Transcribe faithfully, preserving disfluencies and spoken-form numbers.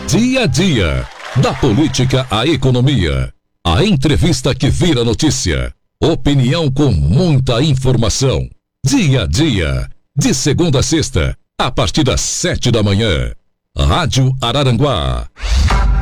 Dia a dia, da política à economia. A entrevista que vira notícia. Opinião com muita informação. Dia a dia, de segunda a sexta, a partir das sete da manhã. Rádio Araranguá.